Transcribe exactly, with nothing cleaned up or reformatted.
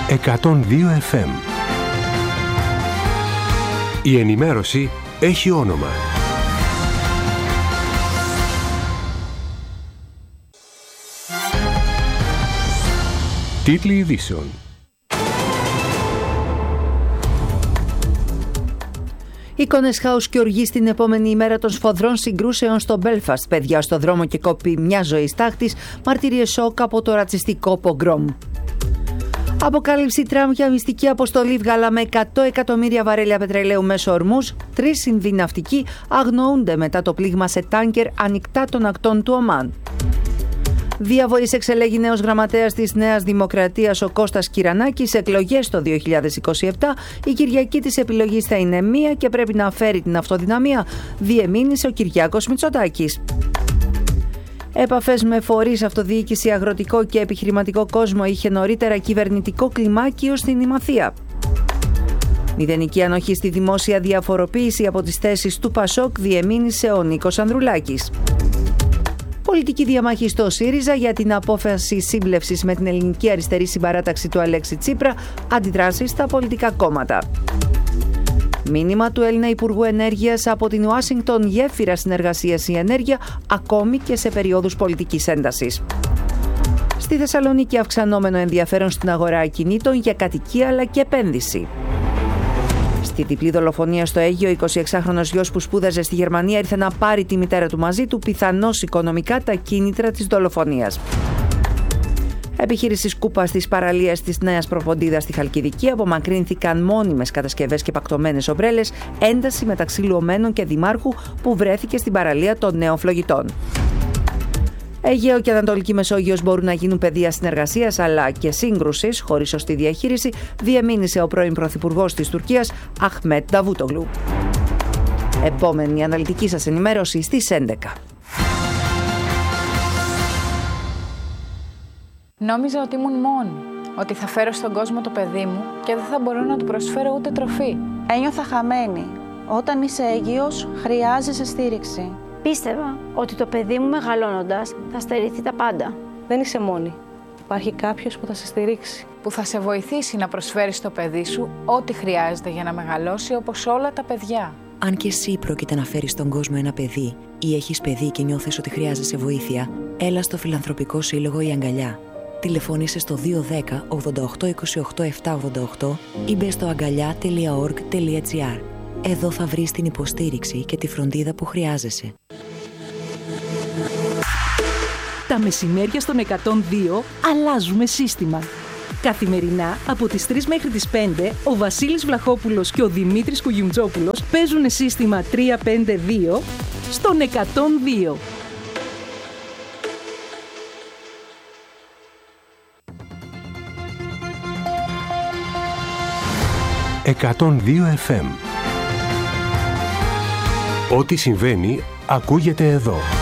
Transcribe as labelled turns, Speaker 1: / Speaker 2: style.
Speaker 1: εκατόν δύο εφ εμ. Η ενημέρωση έχει όνομα. Τίτλοι ειδήσεων.
Speaker 2: Εικόνες χάους και οργή στην επόμενη ημέρα των σφοδρών συγκρούσεων στο Μπέλφαστ. Παιδιά στο δρόμο και κόπη μια ζωή τάχτης. Μαρτυρίες σοκ από το ρατσιστικό πογκρόμ. Αποκάλυψη Τραμπ για μυστική αποστολή βγάλα με εκατό εκατομμύρια βαρέλια πετρελαίου μέσω ορμούς. Τρεις Ινδοί ναυτικοί αγνοούνται μετά το πλήγμα σε τάνκερ ανοιχτά των ακτών του Ομάν. Διαβοής εξελέγει νέος γραμματέας της Νέας Δημοκρατίας ο Κώστας Κυρανάκης. Εκλογές το δύο χιλιάδες είκοσι επτά. Η Κυριακή της επιλογής θα είναι μία και πρέπει να φέρει την αυτοδυναμία, διεμήνυσε ο Κυριάκος Μητσοτάκης. Επαφές με φορείς, αυτοδιοίκηση, αγροτικό και επιχειρηματικό κόσμο είχε νωρίτερα κυβερνητικό κλιμάκιο στην Ημαθία. Μηδενική ανοχή στη δημόσια διαφοροποίηση από τις θέσεις του Πασόκ, διεμήνυσε ο Νίκος Ανδρουλάκης. Πολιτική διαμάχη στο ΣΥΡΙΖΑ για την απόφαση σύμπλευσης με την ελληνική αριστερή συμπαράταξη του Αλέξη Τσίπρα, αντιδράσεις στα πολιτικά κόμματα. Μήνυμα του Έλληνα Υπουργού Ενέργειας από την Ουάσιγκτον: γέφυρα συνεργασίας η ενέργεια, ακόμη και σε περιόδους πολιτικής έντασης. Στη Θεσσαλονίκη, αυξανόμενο ενδιαφέρον στην αγορά ακινήτων για κατοικία αλλά και επένδυση. Στη διπλή δολοφονία στο Αίγυο, ο εικοσιεξάχρονος γιος που σπούδαζε στη Γερμανία ήρθε να πάρει τη μητέρα του μαζί του, πιθανώς οικονομικά τα κίνητρα της δολοφονίας. Επιχείρηση σκούπας της παραλίας της Νέας Προποντίδας στη Χαλκιδική, απομακρύνθηκαν μόνιμες κατασκευές και πακτωμένες ομπρέλες, ένταση μεταξύ λουωμένων και δημάρχου που βρέθηκε στην παραλία των Νέων Φλογητών. Αιγαίο και Ανατολική Μεσόγειος μπορούν να γίνουν πεδία συνεργασίας αλλά και σύγκρουσης χωρίς σωστή διαχείριση, διεμήνυσε ο πρώην πρωθυπουργός της Τουρκίας Αχμέτ Νταβούτογλου. Επόμενη αναλυτική σας ενημέρωση στις έντεκα.
Speaker 3: Νόμιζα ότι ήμουν μόνη, ότι θα φέρω στον κόσμο το παιδί μου και δεν θα μπορώ να του προσφέρω ούτε τροφή.
Speaker 4: Ένιωθα χαμένη. Όταν είσαι έγκυος, χρειάζεσαι στήριξη.
Speaker 5: Πίστευα ότι το παιδί μου μεγαλώνοντας θα στερηθεί τα πάντα.
Speaker 6: Δεν είσαι μόνη. Υπάρχει κάποιος που θα σε στηρίξει.
Speaker 3: Που θα σε βοηθήσει να προσφέρεις στο παιδί σου ό,τι χρειάζεται για να μεγαλώσει όπως όλα τα παιδιά.
Speaker 7: Αν και εσύ πρόκειται να φέρεις στον κόσμο ένα παιδί ή έχεις παιδί και νιώθεις ότι χρειάζεσαι βοήθεια, έλα στο Φιλανθρωπικό Σύλλογο Η Αγκαλιά. Τηλεφώνησε στο δύο ένα μηδέν ογδόντα οκτώ είκοσι οκτώ επτακόσια ογδόντα οκτώ ή μπε στο αγκαλιά τελεία org τελεία gr. Εδώ θα βρεις την υποστήριξη και τη φροντίδα που χρειάζεσαι.
Speaker 8: Τα μεσημέρια στον εκατόν δύο αλλάζουμε σύστημα. Καθημερινά από τις τρεις μέχρι τις πέντε ο Βασίλης Βλαχόπουλος και ο Δημήτρης Κουγιουμτζόπουλος παίζουν σύστημα τρία πέντε δύο στον εκατόν δύο.
Speaker 1: εκατόν δύο εφ εμ. Ό,τι συμβαίνει ακούγεται εδώ.